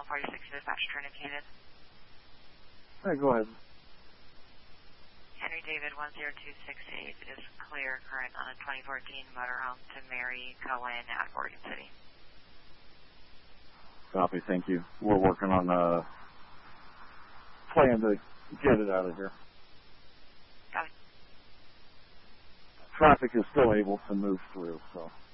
146 dispatch indicated. All right, go ahead. Henry David 10268 is clear current on a 2014 motorhome to Mary Cohen at Oregon City. Copy, thank you. We're working on a plan to get it out of here. Copy. Traffic is still able to move through, so...